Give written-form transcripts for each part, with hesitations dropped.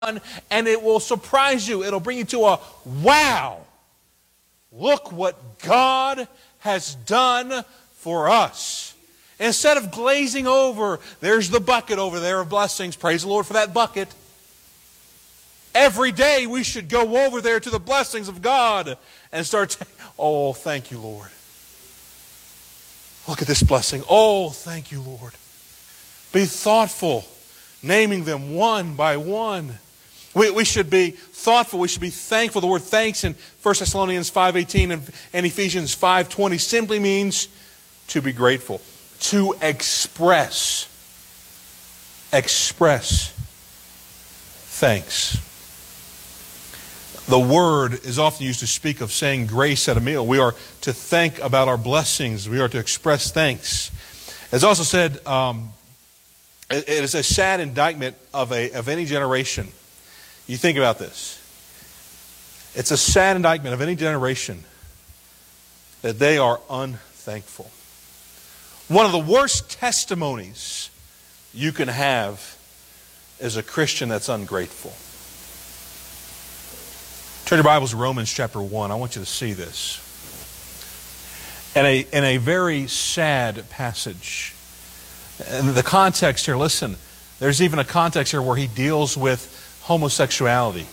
and it will surprise you. It'll bring you to a wow. Look what God has done for us. Instead of glazing over, there's the bucket over there of blessings. Praise the Lord for that bucket. Every day we should go over there to the blessings of God and start saying, oh, thank you, Lord. Look at this blessing. Oh, thank you, Lord. Be thoughtful, naming them one by one. We should be thoughtful. We should be thankful. The word thanks in 1 Thessalonians 5:18 and Ephesians 5:20 simply means to be grateful. To express thanks. The word is often used to speak of saying grace at a meal. We are to think about our blessings. We are to express thanks. It's also said, it is a sad indictment of any generation. You think about this. It's a sad indictment of any generation that they are unthankful. One of the worst testimonies you can have is a Christian that's ungrateful. Turn your Bibles to Romans chapter 1. I want you to see this. In a very sad passage. And the context here, listen, there's even a context here where he deals with homosexuality.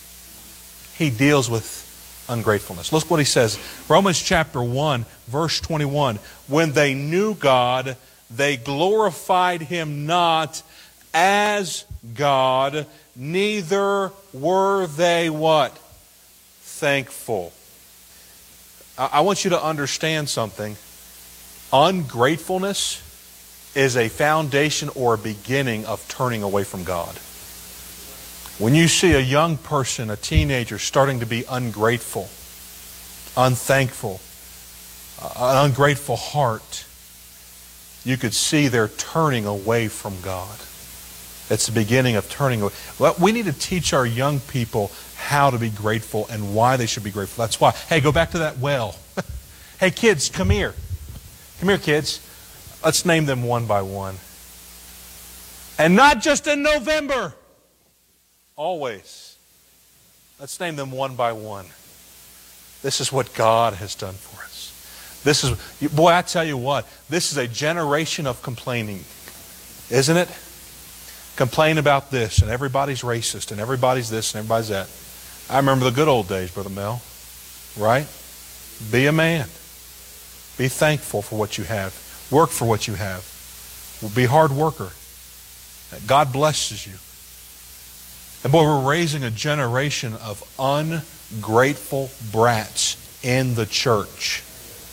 He deals with ungratefulness. Look what he says. Romans chapter 1, verse 21. When they knew God, they glorified Him not as God, neither were they what? Thankful. I want you to understand something. Ungratefulness is a foundation or a beginning of turning away from God. When you see a young person, a teenager, starting to be ungrateful, unthankful, an ungrateful heart, you could see they're turning away from God. It's the beginning of turning away. Well, we need to teach our young people how to be grateful and why they should be grateful. That's why. Hey, go back to that well. Hey, kids, come here. Come here, kids. Let's name them one by one. And not just in November. Always. Let's name them one by one. This is what God has done for us. This is, boy, I tell you what, this is a generation of complaining. Isn't it? Complain about this, and everybody's racist, and everybody's this, and everybody's that. I remember the good old days, Brother Mel. Right? Be a man. Be thankful for what you have. Work for what you have. Be a hard worker. God blesses you. And boy, we're raising a generation of ungrateful brats in the church.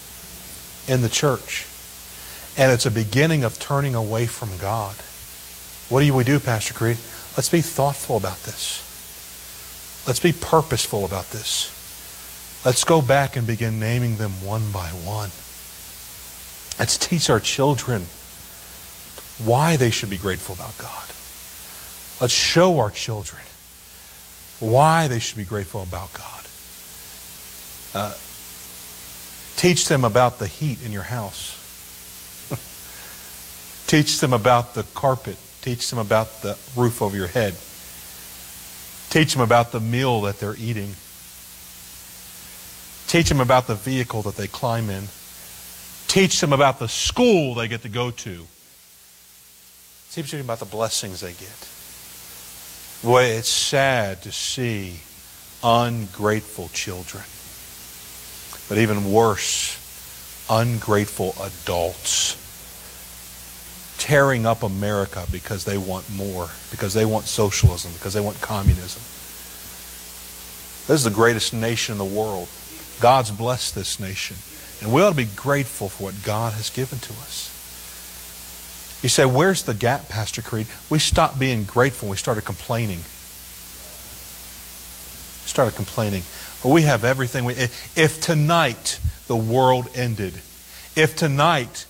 In the church. And it's a beginning of turning away from God. What do we do, Pastor Creed? Let's be thoughtful about this. Let's be purposeful about this. Let's go back and begin naming them one by one. Let's teach our children why they should be grateful about God. Let's show our children why they should be grateful about God. Teach them about the heat in your house. Teach them about the carpet. Teach them about the roof over your head. Teach them about the meal that they're eating. Teach them about the vehicle that they climb in. Teach them about the school they get to go to. Teach them about the blessings they get. Boy, it's sad to see ungrateful children. But even worse, ungrateful adults tearing up America because they want more, because they want socialism, because they want communism. This is the greatest nation in the world. God's blessed this nation. And we ought to be grateful for what God has given to us. You say, where's the gap, Pastor Creed? We stopped being grateful. We started complaining. Well, we have everything. If tonight the world ended, if tonight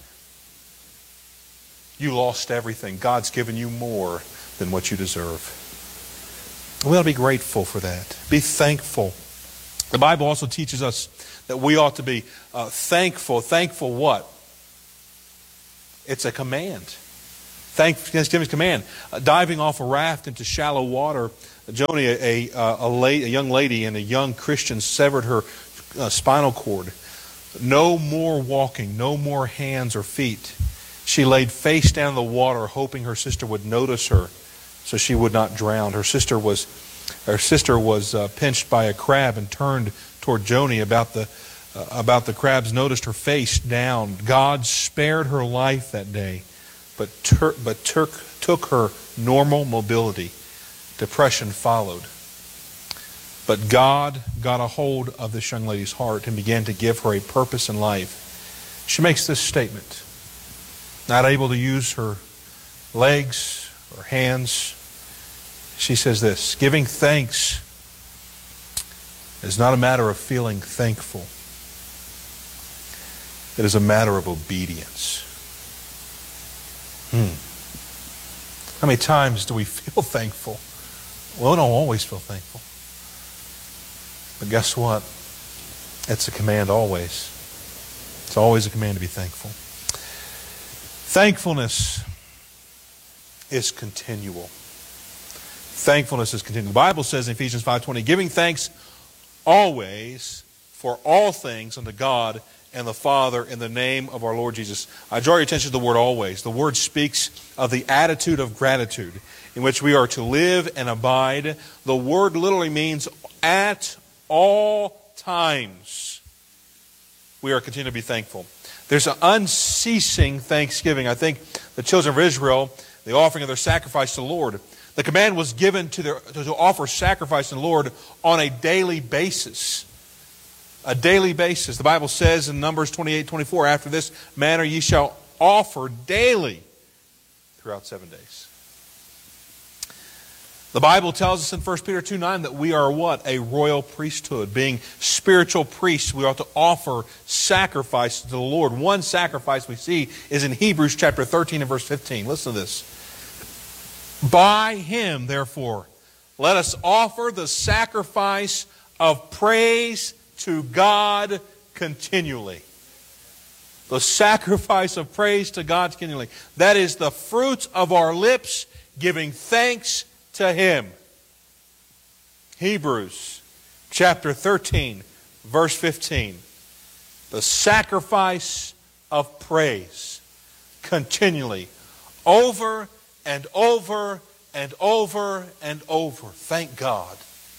you lost everything, God's given you more than what you deserve. We ought to be grateful for that. Be thankful. The Bible also teaches us that we ought to be thankful. Thankful what? It's a command. Thanksgiving's command. Diving off a raft into shallow water, Joni, a young lady and a young Christian, severed her spinal cord. No more walking, no more hands or feet. She laid face down in the water, hoping her sister would notice her so she would not drown. Her sister was pinched by a crab and turned toward Joni about the crabs, noticed her face down. God spared her life that day, but took her normal mobility. Depression followed. But God got a hold of this young lady's heart and began to give her a purpose in life. She makes this statement: not able to use her legs or hands. She says this: giving thanks is not a matter of feeling thankful. It is a matter of obedience. How many times do we feel thankful? Well, we don't always feel thankful. But guess what? It's a command always. It's always a command to be thankful. Thankfulness is continual. Thankfulness is continual. The Bible says in Ephesians 5:20, giving thanks always for all things unto God and the Father in the name of our Lord Jesus. I draw your attention to the word always. The word speaks of the attitude of gratitude in which we are to live and abide. The word literally means at all times we are continuing to be thankful. There's an unceasing thanksgiving. I think the children of Israel, the offering of their sacrifice to the Lord, the command was given to offer sacrifice to the Lord on a daily basis. A daily basis. The Bible says in Numbers 28:24, after this manner ye shall offer daily throughout 7 days. The Bible tells us in 1 Peter 2:9 that we are what? A royal priesthood. Being spiritual priests, we ought to offer sacrifice to the Lord. One sacrifice we see is in Hebrews chapter 13 and verse 15. Listen to this. By Him, therefore, let us offer the sacrifice of praise to God continually. The sacrifice of praise to God continually. That is the fruit of our lips, giving thanks to Him. Hebrews chapter 13, verse 15. The sacrifice of praise continually, over and over and over and over. Thank God.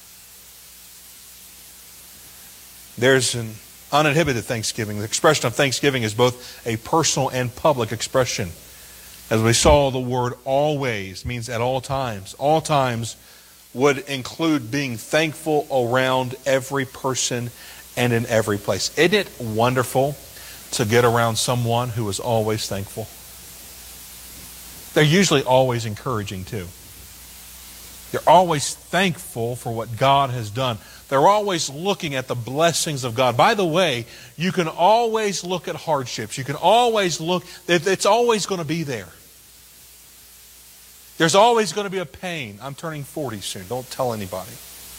There's an uninhibited thanksgiving. The expression of thanksgiving is both a personal and public expression. As we saw, the word always means at all times. All times would include being thankful around every person and in every place. Isn't it wonderful to get around someone who is always thankful? They're usually always encouraging too. They're always thankful for what God has done. They're always looking at the blessings of God. By the way, you can always look at hardships. You can always look, it's always going to be there. There's always going to be a pain. I'm turning 40 soon. Don't tell anybody.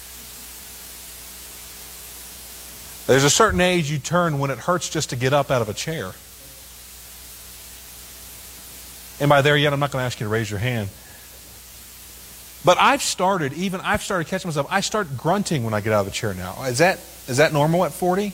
There's a certain age you turn when it hurts just to get up out of a chair. Anybody there yet? I'm not going to ask you to raise your hand. But I've started catching myself. I start grunting when I get out of the chair now. Is that normal at 40?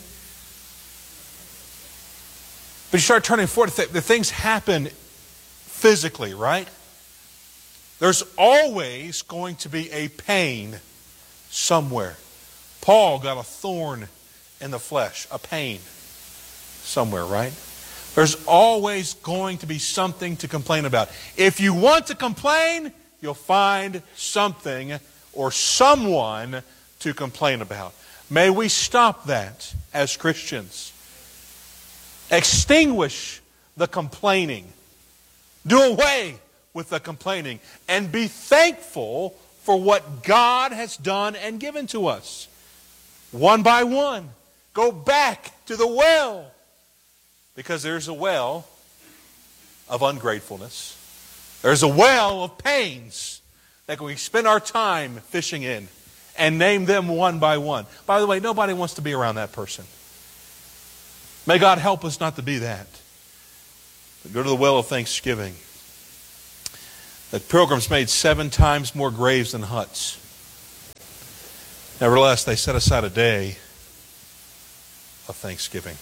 But you start turning 40, the things happen physically, right? There's always going to be a pain somewhere. Paul got a thorn in the flesh, a pain somewhere, right? There's always going to be something to complain about. If you want to complain, you'll find something or someone to complain about. May we stop that as Christians. Extinguish the complaining. Do away with the complaining. And be thankful for what God has done and given to us. One by one. Go back to the well. Because there's a well of ungratefulness. There's a well of pains that we spend our time fishing in and name them one by one. By the way, nobody wants to be around that person. May God help us not to be that. But go to the well of thanksgiving. that pilgrims made 7 times more graves than huts. Nevertheless, they set aside a day of thanksgiving.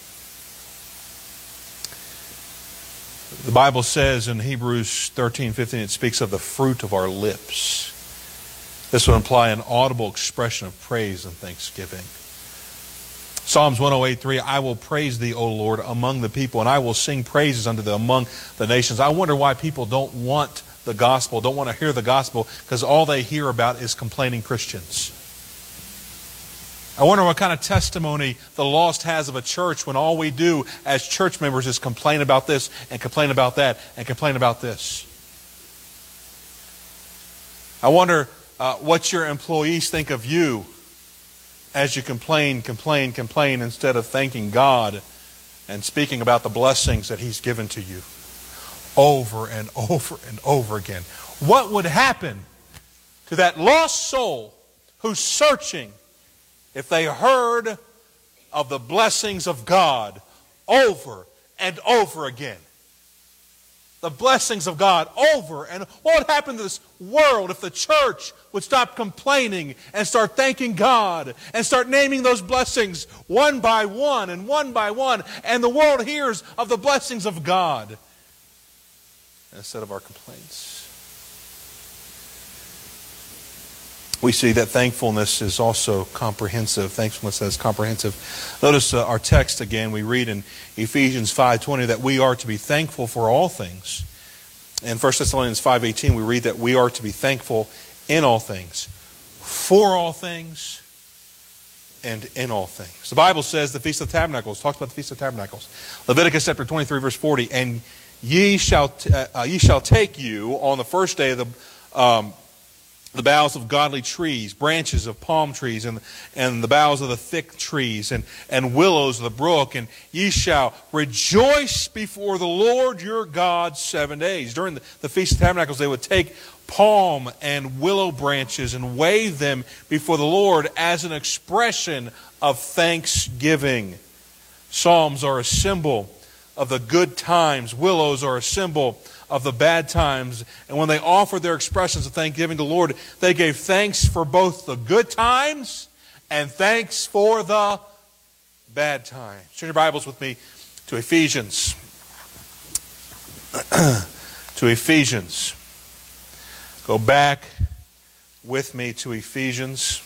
The Bible says in Hebrews 13:15, it speaks of the fruit of our lips. This would imply an audible expression of praise and thanksgiving. Psalms 108:3, I will praise thee, O Lord, among the people, and I will sing praises unto thee among the nations. I wonder why people don't want the gospel, don't want to hear the gospel, because all they hear about is complaining Christians. I wonder what kind of testimony the lost has of a church when all we do as church members is complain about this and complain about that and complain about this. I wonder what your employees think of you as you complain instead of thanking God and speaking about the blessings that He's given to you over and over and over again. What would happen to that lost soul who's searching if they heard of the blessings of God over and over again? The blessings of God over and what would happen to this world if the church would stop complaining and start thanking God and start naming those blessings one by one and the world hears of the blessings of God instead of our complaints. We see that thankfulness is also comprehensive. Thankfulness is comprehensive. Notice our text again. We read in Ephesians 5:20 that we are to be thankful for all things. In 1 Thessalonians 5:18 we read that we are to be thankful in all things, for all things, and in all things. The Bible says the Feast of Tabernacles, talks about the Feast of Tabernacles. Leviticus chapter 23 verse 40, and ye shall take you on the first day of the boughs of godly trees, branches of palm trees, and the boughs of the thick trees, and willows of the brook, and ye shall rejoice before the Lord your God 7 days. During the Feast of Tabernacles, they would take palm and willow branches and wave them before the Lord as an expression of thanksgiving. Psalms are a symbol of the good times. Willows are a symbol of the bad times. And when they offered their expressions of thanksgiving to the Lord, they gave thanks for both the good times and thanks for the bad times. Turn your Bibles with me to Ephesians. To Ephesians. Go back with me to Ephesians.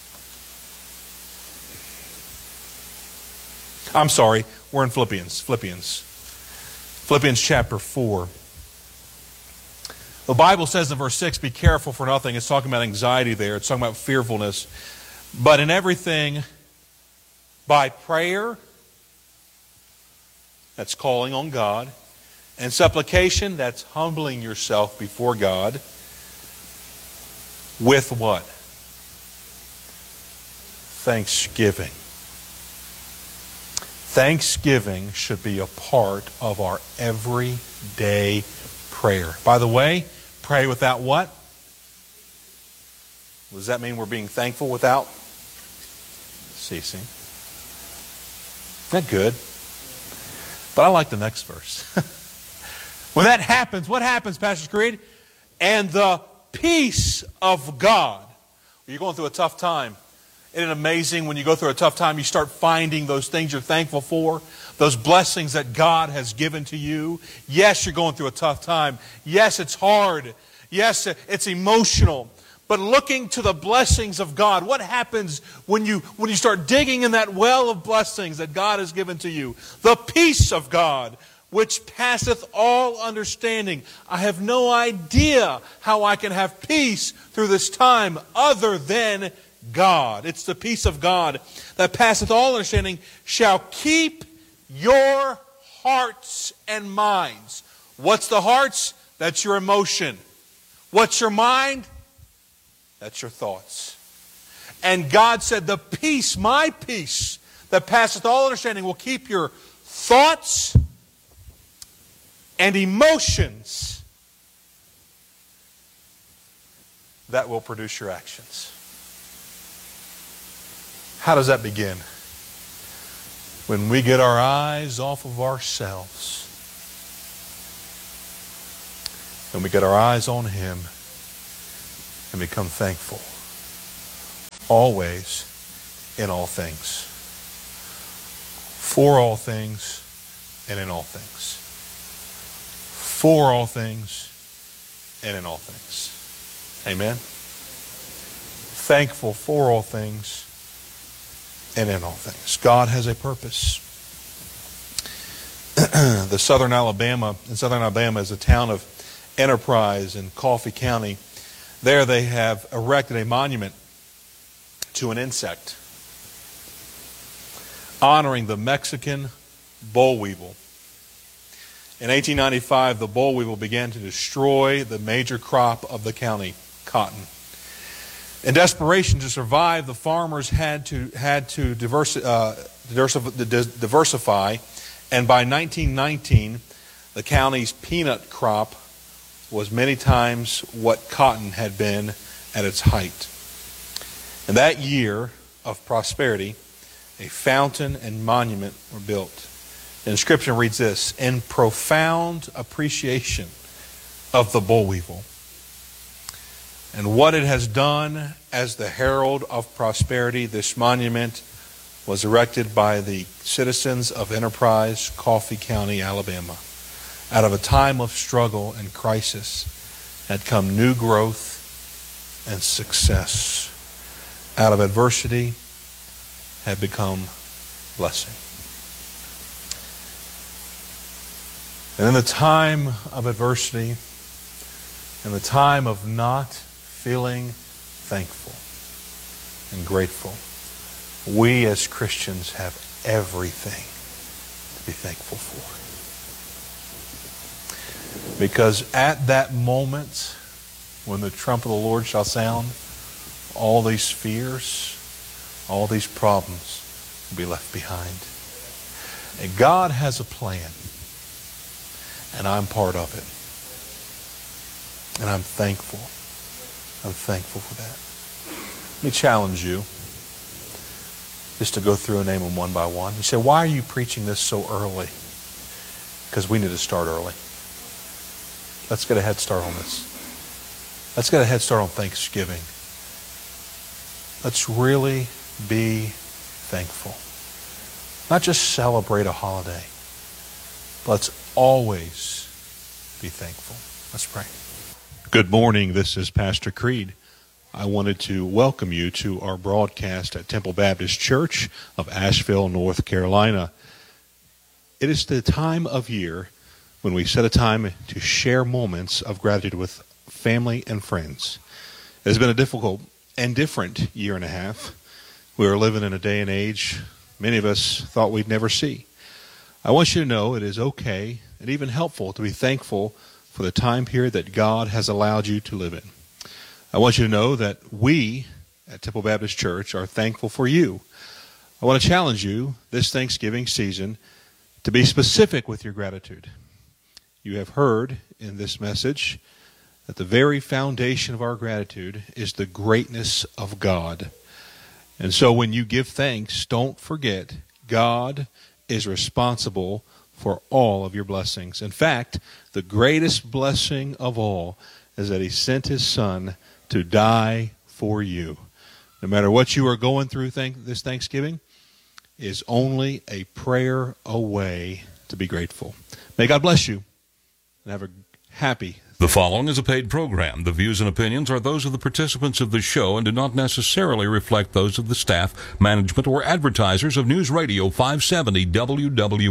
I'm sorry, we're in Philippians. Philippians chapter 4. The Bible says in verse 6, be careful for nothing. It's talking about anxiety there. It's talking about fearfulness. But in everything, by prayer, that's calling on God, and supplication, that's humbling yourself before God, with what? Thanksgiving. Thanksgiving should be a part of our everyday prayer. By the way, pray without what? Does that mean we're being thankful without ceasing? Isn't that good? But I like the next verse. When that happens, what happens, Pastor Creed? And the peace of God. You're going through a tough time. Isn't it amazing when you go through a tough time, you start finding those things you're thankful for, those blessings that God has given to you? Yes, you're going through a tough time. Yes, it's hard. Yes, it's emotional. But looking to the blessings of God, what happens when you start digging in that well of blessings that God has given to you? The peace of God, which passeth all understanding. I have no idea how I can have peace through this time other than God. It's the peace of God that passeth all understanding shall keep your hearts and minds. What's the hearts? That's your emotion. What's your mind? That's your thoughts. And God said, the peace, my peace, that passeth all understanding will keep your thoughts and emotions that will produce your actions. How does that begin? When we get our eyes off of ourselves and we get our eyes on Him and become thankful. Always, in all things. For all things, and in all things. For all things, and in all things. Amen? Thankful for all things, and in all things. God has a purpose. In Southern Alabama is a town of Enterprise in Coffee County. There they have erected a monument to an insect honoring the Mexican boll weevil. In 1895, the boll weevil began to destroy the major crop of the county, cotton. In desperation to survive, the farmers had to diversify, and by 1919, the county's peanut crop was many times what cotton had been at its height. In that year of prosperity, a fountain and monument were built. The inscription reads this: in profound appreciation of the boll weevil and what it has done as the herald of prosperity, this monument was erected by the citizens of Enterprise, Coffee County, Alabama. Out of a time of struggle and crisis had come new growth and success. Out of adversity had become blessing. And in the time of adversity, in the time of not feeling thankful and grateful, we as Christians have everything to be thankful for. Because at that moment, when the trump of the Lord shall sound, all these fears, all these problems will be left behind. And God has a plan, and I'm part of it. And I'm thankful. I'm thankful for that. Let me challenge you just to go through and name them one by one. You say, why are you preaching this so early? Because we need to start early. Let's get a head start on this. Let's get a head start on Thanksgiving. Let's really be thankful. Not just celebrate a holiday. Let's always be thankful. Let's pray. Good morning. This is Pastor Creed. I wanted to welcome you to our broadcast at Temple Baptist Church of Asheville, North Carolina. It is the time of year when we set a time to share moments of gratitude with family and friends. It has been a difficult and different year and a half. We are living in a day and age many of us thought we'd never see. I want you to know it is okay and even helpful to be thankful for the time period that God has allowed you to live in. I want you to know that we at Temple Baptist Church are thankful for you. I want to challenge you this Thanksgiving season to be specific with your gratitude. You have heard in this message that the very foundation of our gratitude is the greatness of God. And so when you give thanks, don't forget God is responsible for all of your blessings. In fact, the greatest blessing of all is that He sent His Son to die for you. No matter what you are going through this Thanksgiving, is only a prayer away to be grateful. May God bless you and have a happy. The following is a paid program. The views and opinions are those of the participants of the show and do not necessarily reflect those of the staff, management, or advertisers of News Radio 570 WWL.